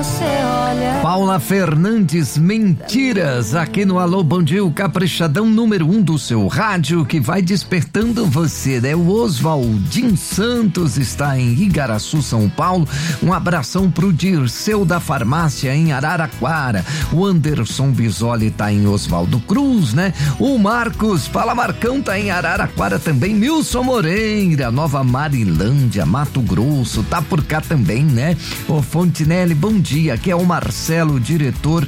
você olha. Paula Fernandes, Mentiras, aqui no Alô Bom Dia, o caprichadão número 1 do seu rádio, que vai despertando você, né? O Oswaldinho Santos está em Igaraçu, São Paulo. Um abração pro Dirceu da Farmácia em Araraquara. O Anderson Bisoli tá em Oswaldo Cruz, né? O Marcos, fala Marcão, tá em Araraquara também. Milson Moreira, Nova Marilândia, Mato Grosso, tá por cá também, né? Ô Fontinelli, bom dia, aqui é o Marcelo, diretor,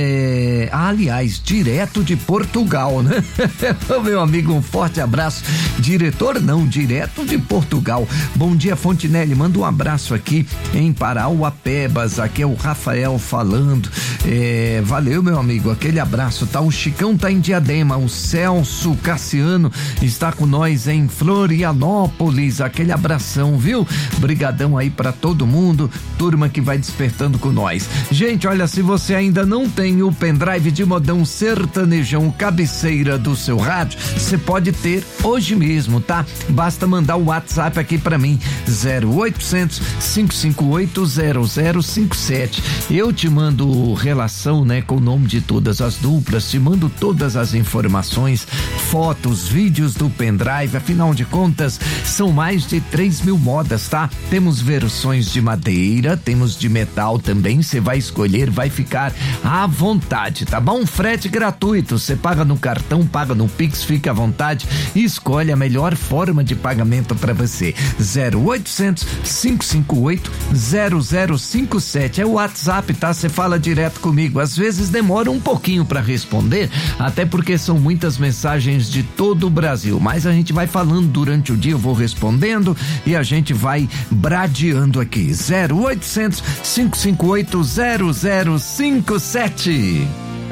aliás, direto de Portugal, né? Meu amigo, um forte abraço. Diretor não, direto de Portugal. Bom dia, Fontinelli, manda um abraço aqui em Parauapebas, aqui é o Rafael falando. Valeu, meu amigo, aquele abraço, tá? O Chicão tá em Diadema, o Celso Cassiano está com nós em Florianópolis, aquele abração, viu? Brigadão aí pra todo mundo, turma que vai despertando com nós. Gente, olha, se você ainda não tem o pendrive de modão sertanejão cabeceira do seu rádio, você pode ter hoje mesmo, tá? Basta mandar o WhatsApp aqui pra mim, 0800 558 0057. Eu te mando relação, né, com o nome de todas as duplas, te mando todas as informações, fotos, vídeos do pendrive, afinal de contas, são mais de 3.000 modas, tá? Temos versões de madeira, temos de metal também, você vai escolher, vai ficar à vontade, tá bom? Frete gratuito, você paga no cartão, paga no Pix, fica à vontade e escolhe a melhor forma de pagamento para você. 0800 558 0057 é o WhatsApp, tá? Você fala direto comigo, às vezes demora um pouquinho para responder, até porque são muitas mensagens de todo o Brasil, mas a gente vai falando durante o dia, eu vou respondendo e a gente vai bradeando aqui. 0800 558 0057.